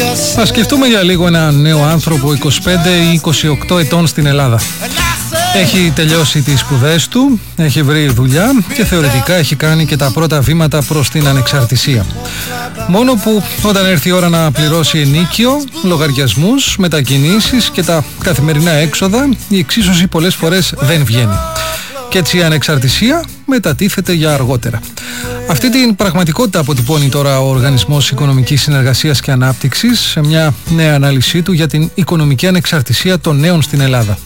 Θα σκεφτούμε για λίγο ένα νέο άνθρωπο 25 ή 28 ετών στην Ελλάδα. Έχει τελειώσει τις σπουδές του, έχει βρει δουλειά και θεωρητικά έχει κάνει και τα πρώτα βήματα προς την ανεξαρτησία. Μόνο που όταν έρθει η ώρα να πληρώσει ενίκιο, λογαριασμούς, μετακινήσεις και τα καθημερινά έξοδα, η εξίσωση πολλές φορές δεν βγαίνει. Και έτσι η ανεξαρτησία μετατίθεται για αργότερα. Αυτή την πραγματικότητα αποτυπώνει τώρα ο Οργανισμός Οικονομικής Συνεργασίας και Ανάπτυξης σε μια νέα ανάλυση του για την οικονομική ανεξαρτησία των νέων στην Ελλάδα.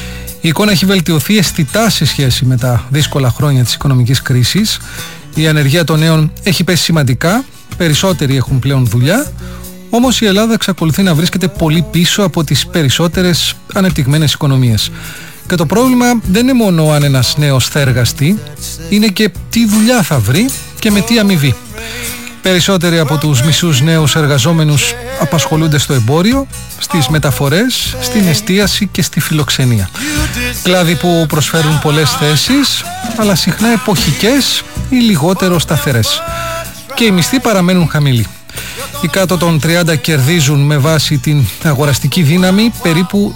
Η εικόνα έχει βελτιωθεί αισθητά σε σχέση με τα δύσκολα χρόνια της οικονομικής κρίσης. Η ανεργία των νέων έχει πέσει σημαντικά, περισσότεροι έχουν πλέον δουλειά, όμως η Ελλάδα εξακολουθεί να βρίσκεται πολύ πίσω από τις περισσότερες ανεπτυγμένες οικονομίες. Και το πρόβλημα δεν είναι μόνο αν ένας νέος θα εργαστεί, είναι και τι δουλειά θα βρει και με τι αμοιβή. Περισσότεροι από τους μισούς νέους εργαζόμενους απασχολούνται στο εμπόριο, στις μεταφορές, στην εστίαση και στη φιλοξενία. Κλάδοι που προσφέρουν πολλές θέσεις, αλλά συχνά εποχικές ή λιγότερο σταθερές. Και οι μισθοί παραμένουν χαμηλοί. Οι κάτω των 30 κερδίζουν με βάση την αγοραστική δύναμη περίπου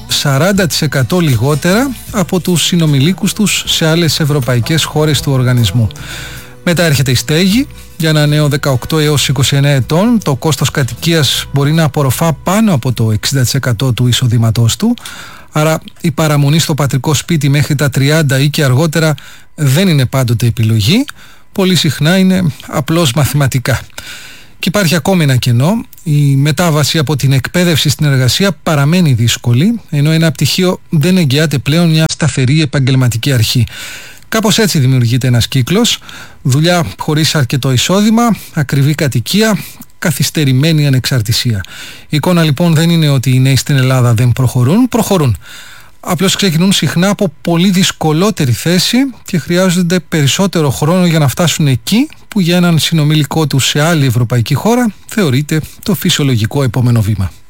40% λιγότερα από τους συνομιλίκους τους σε άλλες ευρωπαϊκές χώρες του οργανισμού. Μετά έρχεται η στέγη. Για ένα νέο 18 έως 29 ετών το κόστος κατοικίας μπορεί να απορροφά πάνω από το 60% του εισοδήματός του. Άρα η παραμονή στο πατρικό σπίτι μέχρι τα 30 ή και αργότερα δεν είναι πάντοτε επιλογή. Πολύ συχνά είναι απλώς μαθηματικά. Και υπάρχει ακόμη ένα κενό. Η μετάβαση από την εκπαίδευση στην εργασία παραμένει δύσκολη, ενώ ένα πτυχίο δεν εγγυάται πλέον μια σταθερή επαγγελματική αρχή. Κάπως έτσι δημιουργείται ένας κύκλος: δουλειά χωρίς αρκετό εισόδημα, ακριβή κατοικία, καθυστερημένη ανεξαρτησία. Η εικόνα λοιπόν δεν είναι ότι οι νέοι στην Ελλάδα δεν προχωρούν. Απλώς ξεκινούν συχνά από πολύ δυσκολότερη θέση και χρειάζονται περισσότερο χρόνο για να φτάσουν εκεί που για έναν συνομιλικό τους σε άλλη ευρωπαϊκή χώρα θεωρείται το φυσιολογικό επόμενο βήμα.